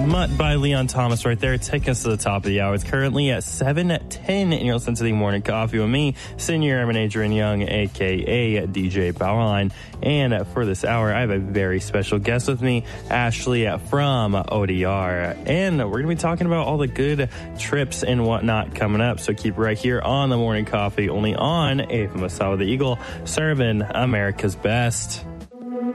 Mutt by Leon Thomas right there. Take us to the top of the hour. It's currently at 7:10 and you're listening to the Morning Coffee with me, Senior Airman Adrian Young, a.k.a. DJ Powerline. And for this hour, I have a very special guest with me, Ashley from ODR. And we're going to be talking about all the good trips and whatnot coming up. So keep right here on the Morning Coffee, only on AFM Masala the Eagle, serving America's best.